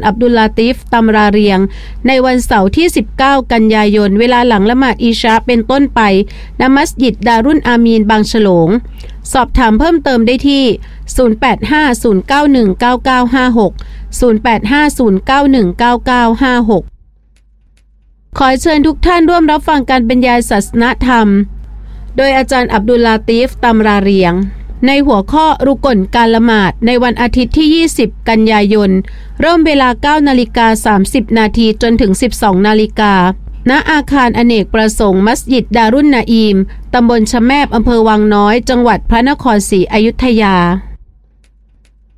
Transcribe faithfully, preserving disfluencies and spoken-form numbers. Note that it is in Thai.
อับดุลลาติฟตัมราเรียงในวันเสาร์ที่สิบเก้ากันยายนเวลาหลังละหมาดอิชาเป็นต้นไปณมัสยิดดารุนอามีนบางฉลงสอบถามเพิ่มเติมได้ที่ศูนย์ แปด ห้า ศูนย์ เก้า หนึ่ง เก้า เก้า ห้า หก ศูนย์ แปด ห้า ศูนย์ เก้า หนึ่ง เก้า เก้า ห้า หกขอเชิญทุกท่านร่วมรับฟังการบรรยายศาสนธรรมโดยอาจารย์อับดุลลาติฟตัมราเรียงในหัวข้อรุกลการละหมาดในวันอาทิตย์ที่ยี่สิบกันยายนเริ่มเวลา เก้านาฬิกาสามสิบนาทีจนถึง สิบสองนาฬิกาณอาคารอเนกประสงค์มัสยิดดารุนนาอีมตำบลชะแมบอำเภอวังน้อยจังหวัดพระนครศรีอยุธยา